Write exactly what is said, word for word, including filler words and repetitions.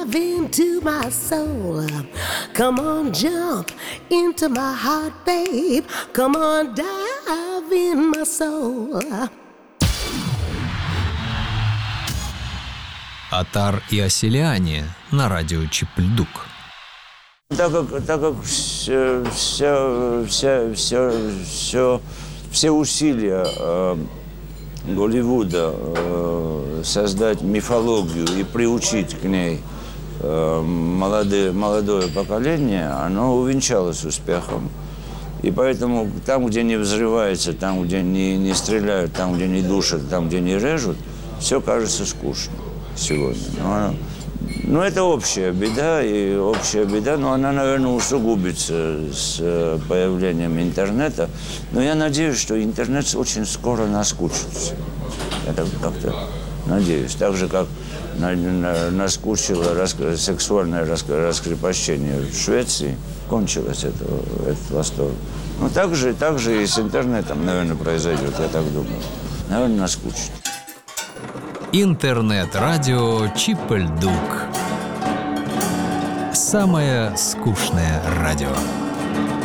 dive into my soul. Come on, jump into my heart, babe. Come on, dive in my soul. Отар и Оселиане на радио Чип-Ль-Дук. Так как, так как все, все, все, все, все, все усилия э, Голливуда э, создать мифологию и приучить к ней э, молодые, молодое поколение, оно увенчалось успехом. И поэтому там, где не взрывается, там, где не, не стреляют, там, где не душат, там, где не режут, все кажется скучно сегодня. Но, но это общая беда, и общая беда, но она, наверное, усугубится с появлением интернета. Но я надеюсь, что интернет очень скоро наскучится. Я так как-то надеюсь. Так же, как на, на, наскучило рас, сексуальное рас, раскрепощение в Швеции, кончилось это, этот восторг. Ну, так же, так же и с интернетом, наверное, произойдет, я так думаю. Наверное, наскучит. Интернет-радио Чип-Ль-Дук. Самое скучное радио.